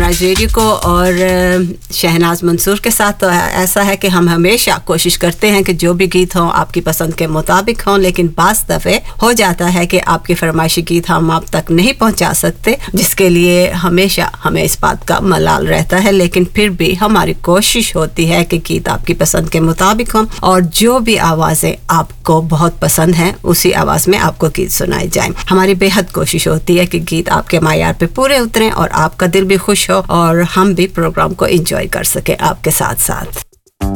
Sunrise radio को और शहनाज मंसूर के साथ। तो ऐसा है कि हम हमेशा कोशिश करते हैं कि जो भी गीत हों आपकी पसंद के मुताबिक हों, लेकिन बाज़ दफ़े हो जाता है कि आपके फरमाइशी गीत हम आप तक नहीं पहुंचा सकते, जिसके लिए हमेशा हमें इस बात का मलाल रहता है। लेकिन फिर भी हमारी कोशिश होती है कि गीत आपकी पसंद के मुताबिक हों और जो भी आवाज़ें आपको बहुत पसंद हैं उसी आवाज़ में आपको गीत सुनाए जाएं। हमारी बेहद कोशिश होती है कि गीत आपके मायार पे पूरे उतरें और आपका दिल भी खुश हो और हम भी प्रोग्राम को एंजॉय कर सके आपके साथ साथ।